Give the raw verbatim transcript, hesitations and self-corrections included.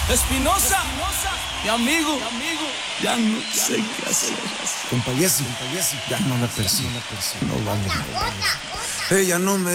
Espinosa, mi amigo, ya no sé qué hacer. Compañía, ya no la persigo, no vale. Ella no me